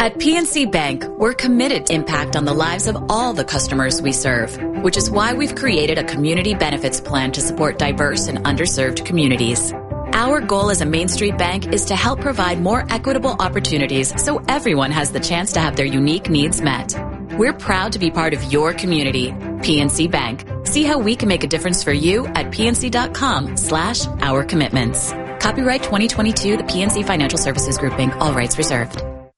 At PNC Bank, we're committed to impact on the lives of all the customers we serve, which is why we've created a community benefits plan to support diverse and underserved communities. Our goal as a Main Street bank is to help provide more equitable opportunities so everyone has the chance to have their unique needs met. We're proud to be part of your community. PNC Bank. See how we can make a difference for you at pnc.com/our commitments. Copyright 2022, the PNC Financial Services Group, Inc., all rights reserved.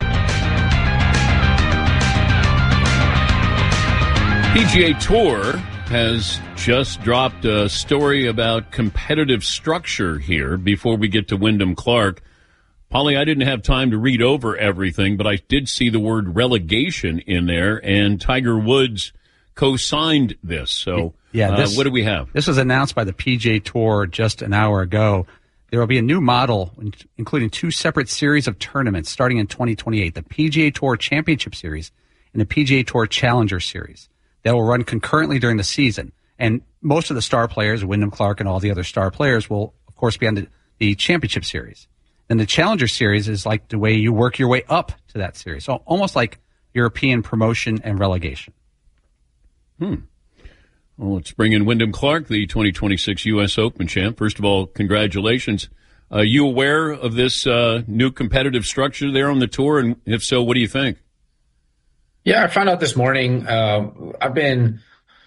PGA Tour has just dropped a story about competitive structure here before we get to Wyndham Clark. Polly, I didn't have time to read over everything, but I did see the word relegation in there, and Tiger Woods co-signed this. So what do we have? This was announced by the PGA Tour just an hour ago. There will be a new model, including 2 separate series of tournaments starting in 2028, the PGA Tour Championship Series and the PGA Tour Challenger Series. That will run concurrently during the season. And most of the star players, Wyndham Clark and all the other star players, will, of course, be on the Championship Series. And the Challenger Series is like the way you work your way up to that series. So almost like European promotion and relegation. Well, let's bring in Wyndham Clark, the 2026 U.S. Open champ. First of all, congratulations. Are you aware of this new competitive structure there on the tour? And if so, what do you think? Yeah, I found out this morning. I've been,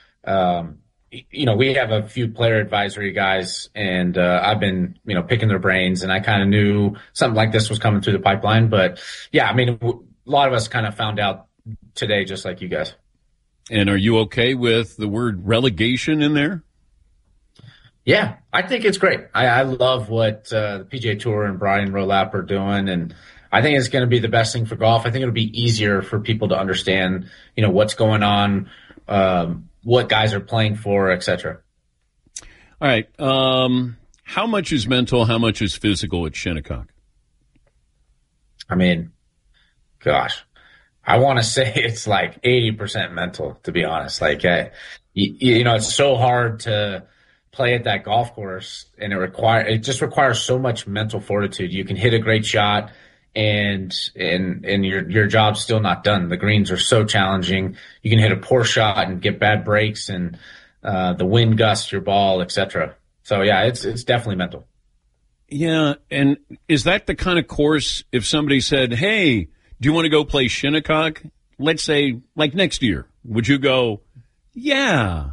we have a few player advisory guys, and I've been, picking their brains, and I kind of knew something like this was coming through the pipeline. But, yeah, I mean, a lot of us kind of found out today, just like you guys. And are you okay with the word relegation in there? Yeah, I think it's great. I love what the PGA Tour and Brian Rolapp are doing, and I think it's going to be the best thing for golf. I think it'll be easier for people to understand, what's going on, what guys are playing for, et cetera. All right. How much is mental? How much is physical at Shinnecock? I mean, gosh, I want to say it's like 80% mental, to be honest. Like, it's so hard to play at that golf course, and it just requires so much mental fortitude. You can hit a great shot, and your job's still not done. The greens are so challenging. You can hit a poor shot and get bad breaks, and the wind gusts your ball, etc. So yeah, it's definitely mental. Yeah, and is that the kind of course, if somebody said, "Hey, do you want to go play Shinnecock?" Let's say like next year, would you go? Yeah.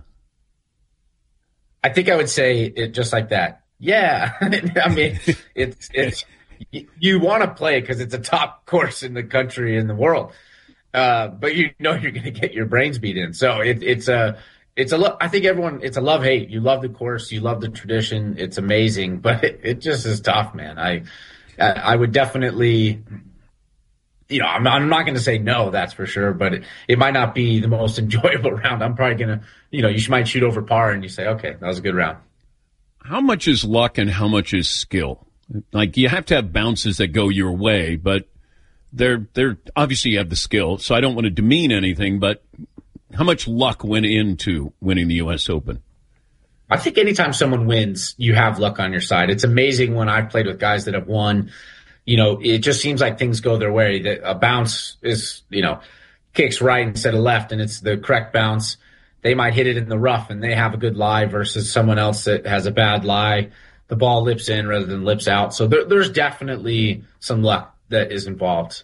I think I would say it just like that. Yeah. I mean, it's. You want to play it because it's a top course in the country, in the world, but you're going to get your brains beat in. So I think everyone, it's a love-hate. You love the course, you love the tradition. It's amazing, but it just is tough, man. I would definitely, I'm not going to say no, that's for sure, but it might not be the most enjoyable round. I'm probably going to, you might shoot over par and you say, okay, that was a good round. How much is luck and how much is skill? Like, you have to have bounces that go your way, but they're obviously you have the skill, so I don't want to demean anything, but how much luck went into winning the U.S. Open? I think anytime someone wins, you have luck on your side. It's amazing when I've played with guys that have won, it just seems like things go their way. That a bounce is, kicks right instead of left, and it's the correct bounce. They might hit it in the rough, and they have a good lie versus someone else that has a bad lie. The ball lips in rather than lips out. So there's definitely some luck that is involved.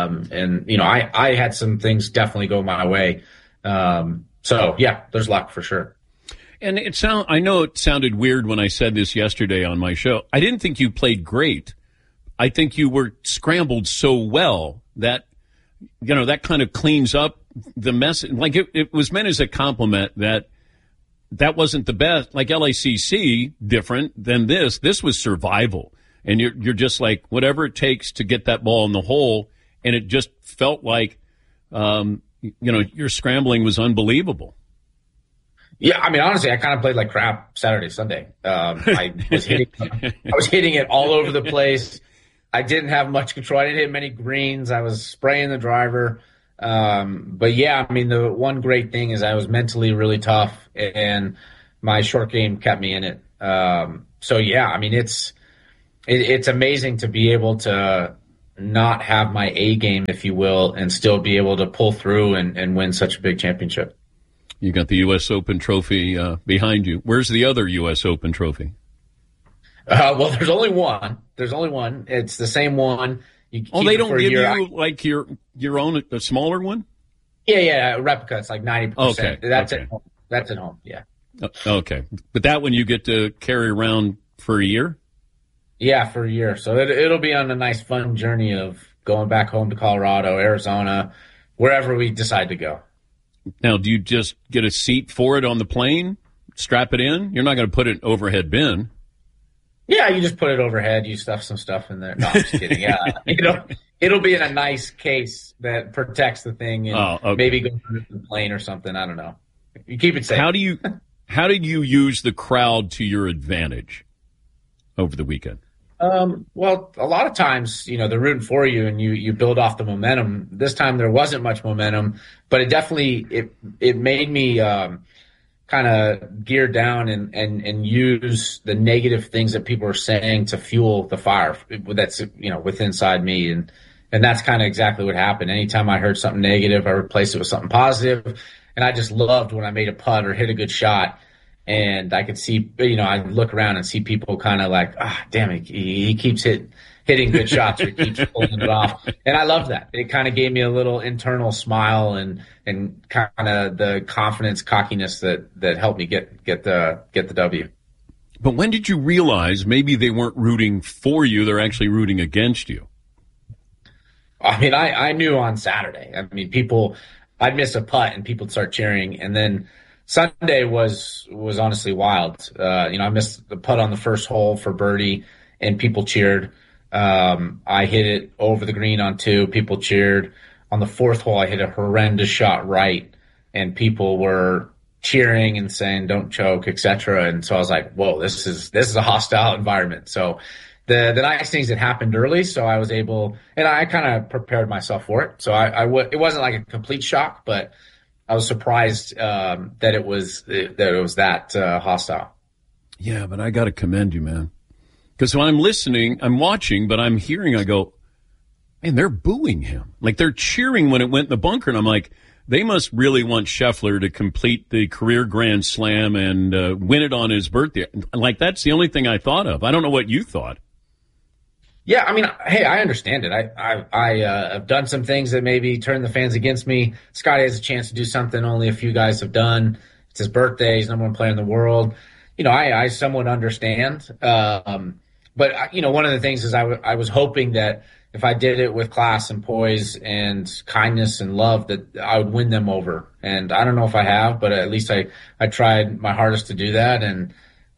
I had some things definitely go my way. So yeah, there's luck for sure. And I know it sounded weird when I said this yesterday on my show. I didn't think you played great. I think you were scrambled so well that, that kind of cleans up the mess. Like it was meant as a compliment that wasn't the best. Like LACC, different than this. This was survival. And you're just like, whatever it takes to get that ball in the hole. And it just felt like, your scrambling was unbelievable. Yeah, I mean, honestly, I kind of played like crap Saturday, Sunday. I was hitting it all over the place. I didn't have much control. I didn't hit many greens. I was spraying the driver. But yeah, I mean, the one great thing is I was mentally really tough, and my short game kept me in it. So yeah, I mean, it's amazing to be able to not have my A game, if you will, and still be able to pull through and win such a big championship. You got the U.S. Open trophy behind you. Where's the other U.S. Open trophy? Well, there's only one. It's the same one. You keep they don't give you like your own, a smaller one? Yeah, replica. It's like 90%. Okay. That's at home. That's at home, yeah. Okay. But that one you get to carry around for a year? Yeah, for a year. So it'll be on a nice, fun journey of going back home to Colorado, Arizona, wherever we decide to go. Now, do you just get a seat for it on the plane, strap it in? You're not going to put it in overhead bin. Yeah, you just put it overhead. You stuff some stuff in there. No, I'm just kidding. Yeah, it'll be in a nice case that protects the thing, and maybe go through the plane or something. I don't know. You keep it safe. How did you use the crowd to your advantage over the weekend? Well, a lot of times, they're rooting for you and you build off the momentum. This time there wasn't much momentum, but it definitely, it made me, kind of gear down and use the negative things that people are saying to fuel the fire that's, within inside me. And that's kind of exactly what happened. Anytime I heard something negative, I replaced it with something positive. And I just loved when I made a putt or hit a good shot. And I could see, I look around and see people kind of like, damn it, he keeps hitting good shots or he keeps pulling it off. And I love that. It kind of gave me a little internal smile and kind of the confidence, cockiness that helped me get the W. But when did you realize maybe they weren't rooting for you, they're actually rooting against you? I mean, I knew on Saturday. I mean, I'd miss a putt and people'd start cheering, and then Sunday was honestly wild. I missed the putt on the first hole for birdie, and people cheered. I hit it over the green on 2. People cheered. On the 4th hole, I hit a horrendous shot right, and people were cheering and saying, "Don't choke," etc. And so I was like, "Whoa, this is a hostile environment." So the nice things that happened early, so I was able, and I kind of prepared myself for it. So it wasn't like a complete shock, but I was surprised that it was that hostile. Yeah, but I got to commend you, man. Because when I'm listening, I'm watching, but I'm hearing, I go, man, they're booing him. Like, they're cheering when it went in the bunker. And I'm like, they must really want Scheffler to complete the career Grand Slam and win it on his birthday. Like, that's the only thing I thought of. I don't know what you thought. Yeah, I mean, hey, I understand it. I have done some things that maybe turn the fans against me. Scotty has a chance to do something only a few guys have done. It's his birthday. He's number 1 player in the world. I somewhat understand. But, one of the things is I was hoping that if I did it with class and poise and kindness and love, that I would win them over. And I don't know if I have, but at least I tried my hardest to do that. And,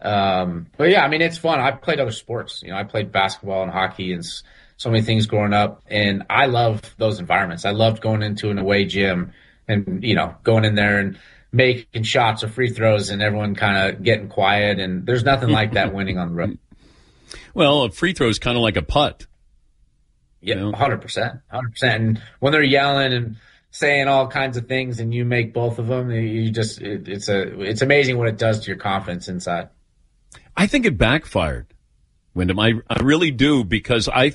but yeah, I mean, it's fun. I played other sports. I played basketball and hockey and so many things growing up. And I love those environments. I loved going into an away gym and, going in there and making shots or free throws and everyone kind of getting quiet. And there's nothing like that winning on the road. Well, a free throw is kind of like a putt. Yeah, 100%. And when they're yelling and saying all kinds of things and you make both of them, it's amazing what it does to your confidence inside. I think it backfired, Wyndham. I really do, because I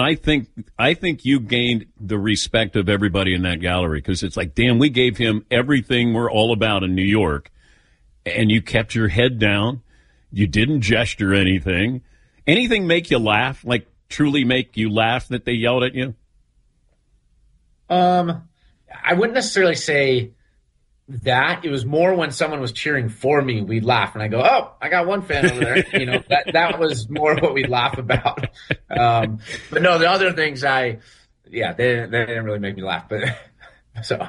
think you gained the respect of everybody in that gallery, because it's like, damn, we gave him everything we're all about in New York, and you kept your head down. You didn't gesture anything. Anything make you laugh? Like, truly make you laugh that they yelled at you? I wouldn't necessarily say that. It was more when someone was cheering for me, we'd laugh, and I go, "Oh, I got one fan over there." That was more what we'd laugh about. But no, the other things, they didn't really make me laugh. But so,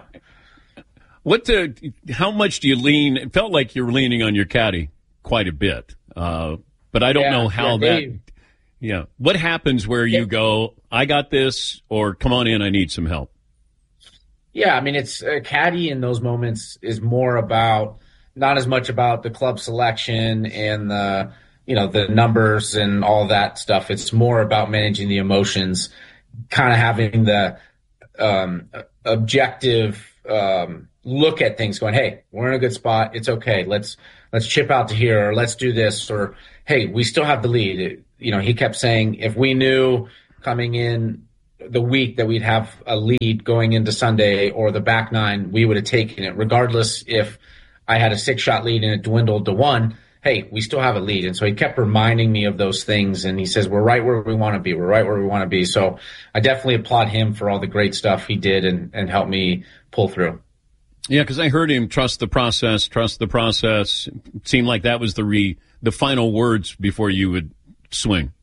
how much do you lean? It felt like you were leaning on your caddy quite a bit, but I don't know how that. Yeah, what happens where you go, "I got this," or "Come on in, I need some help"? Yeah, I mean, it's caddy in those moments is more about, not as much about the club selection and the numbers and all that stuff. It's more about managing the emotions, kind of having the objective look at things, going, "Hey, we're in a good spot. It's okay. Let's chip out to here, or let's do this, or hey, we still have the lead." He kept saying, if we knew coming in the week that we'd have a lead going into Sunday or the back nine, we would have taken it, regardless if I had a 6-shot lead and it dwindled to 1. Hey, we still have a lead. And so he kept reminding me of those things. And he says, we're right where we want to be. We're right where we want to be. So I definitely applaud him for all the great stuff he did and helped me pull through. Yeah, because I heard him trust the process, It seemed like that was the final words before you would swing.